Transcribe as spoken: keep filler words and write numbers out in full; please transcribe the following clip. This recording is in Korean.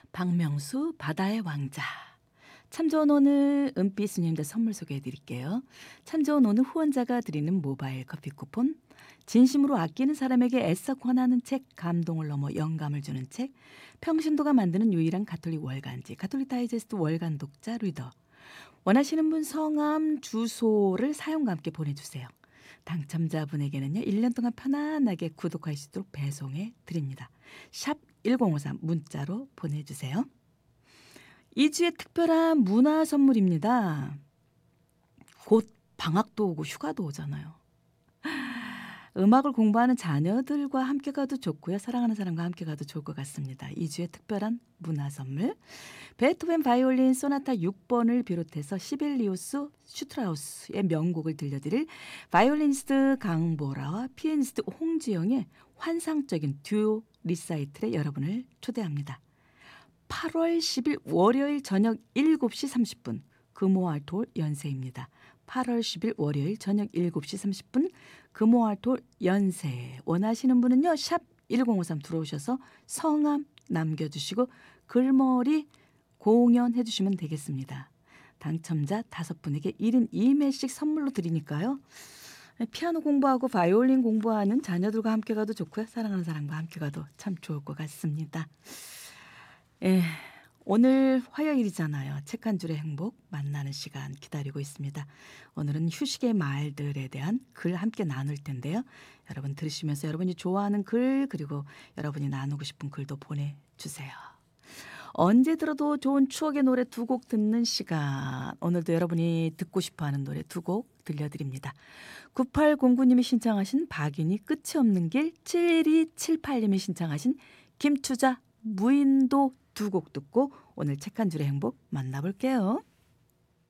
박명수 바다의 왕자. 참 좋은 오늘 은빛 스님들 선물 소개해 드릴게요. 참 좋은 오늘 후원자가 드리는 모바일 커피 쿠폰, 진심으로 아끼는 사람에게 애써 권하는 책, 감동을 넘어 영감을 주는 책, 평신도가 만드는 유일한 가톨릭 월간지 가톨릭 다이제스트 월간 독자 리더. 원하시는 분 성함, 주소를 사용과 함께 보내주세요. 당첨자분에게는요, 일 년 동안 편안하게 구독할 수 있도록 배송해 드립니다. 샵 일공오삼 문자로 보내주세요. 이 주의 특별한 문화 선물입니다. 곧 방학도 오고 휴가도 오잖아요. 음악을 공부하는 자녀들과 함께 가도 좋고요. 사랑하는 사람과 함께 가도 좋을 것 같습니다. 이 주의 특별한 문화 선물. 베토벤 바이올린 소나타 육 번을 비롯해서 시벨리우스 슈트라우스의 명곡을 들려드릴 바이올리니스트 강보라와 피아니스트 홍지영의 환상적인 듀오 리사이틀에 여러분을 초대합니다. 팔월 십일 월요일 저녁 일곱 시 삼십 분 금호알톨 연세입니다. 팔월 십일 월요일 저녁 일곱 시 삼십 분 금호알톨 연세. 원하시는 분은요, 샵 일공오삼 들어오셔서 성함 남겨주시고 글머리 공연해 주시면 되겠습니다. 당첨자 다섯 분에게 일 인 이 매씩 선물로 드리니까요. 피아노 공부하고 바이올린 공부하는 자녀들과 함께 가도 좋고요. 사랑하는 사람과 함께 가도 참 좋을 것 같습니다. 예, 오늘 화요일이잖아요. 책 한 줄의 행복 만나는 시간 기다리고 있습니다. 오늘은 휴식의 말들에 대한 글 함께 나눌 텐데요. 여러분 들으시면서 여러분이 좋아하는 글, 그리고 여러분이 나누고 싶은 글도 보내주세요. 언제 들어도 좋은 추억의 노래 두 곡 듣는 시간. 오늘도 여러분이 듣고 싶어하는 노래 두 곡 들려드립니다. 구팔공구 님이 신청하신 박인이 끝이 없는 길, 칠이칠팔 님이 신청하신 김투자 무인도 두 곡 듣고 오늘 책 한 줄의 행복 만나볼게요.